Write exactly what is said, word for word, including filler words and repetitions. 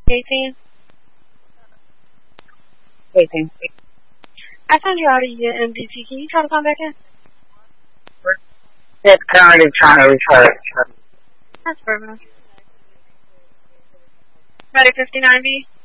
eighteen. eighteen. I found you out of your M D T. Can you try to come back in? It's currently trying to refer. That's perfect. Ready fifty-nine B?